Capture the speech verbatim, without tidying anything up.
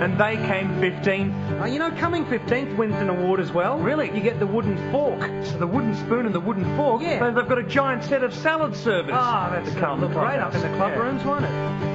and they came fifteenth. Uh, you know, coming fifteenth wins an award as well. Really? You get the wooden fork. So the wooden spoon and the wooden fork. Yeah. They- They've got a giant set of salad servers. Ah, that's to going come to look great clubhouse. up in the club Yeah. rooms, won't it?